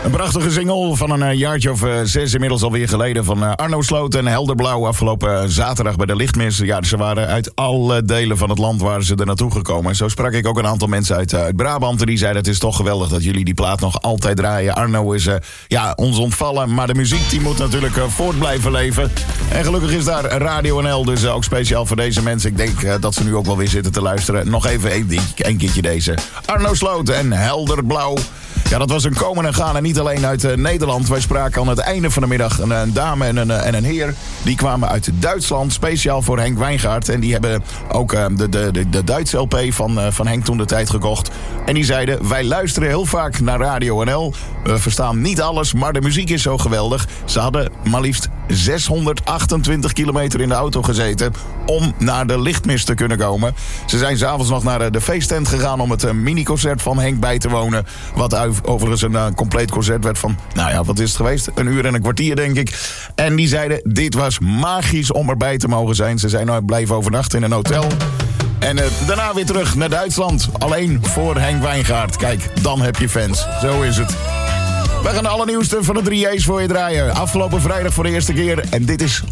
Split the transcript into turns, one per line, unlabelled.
Een prachtige single van een jaartje of 6 inmiddels alweer geleden van Arno Sloot en Helderblauw afgelopen zaterdag bij de Lichtmis. Ja, ze waren uit alle delen van het land waar ze er naartoe gekomen. Zo sprak ik ook een aantal mensen uit Brabant die zeiden: het is toch geweldig dat jullie die plaat nog altijd draaien. Arno is ons ontvallen, maar de muziek die moet natuurlijk voort blijven leven. En gelukkig is daar Radio NL, dus ook speciaal voor deze mensen. Ik denk dat ze nu ook wel weer zitten te luisteren. Nog even één keertje deze. Arno Sloot en Helderblauw. Ja, dat was een komen en gaan en niet alleen uit Nederland. Wij spraken aan het einde van de middag een dame en een heer. Die kwamen uit Duitsland, speciaal voor Henk Wijngaard. En die hebben ook de Duitse LP van Henk toen de tijd gekocht. En die zeiden: wij luisteren heel vaak naar Radio NL. We verstaan niet alles, maar de muziek is zo geweldig. Ze hadden maar liefst 628 kilometer in de auto gezeten om naar de Lichtmis te kunnen komen. Ze zijn 's avonds nog naar de feesttent gegaan om het mini-concert van Henk bij te wonen. Wat overigens een compleet concert werd van, wat is het geweest? 1 uur en een kwartier, denk ik. En die zeiden: dit was magisch om erbij te mogen zijn. Ze zijn blijven overnachten in een hotel. En daarna weer terug naar Duitsland. Alleen voor Henk Wijngaard. Kijk, dan heb je fans. Zo is het. We gaan de allernieuwste van de 3A's voor je draaien. Afgelopen vrijdag voor de eerste keer. En dit is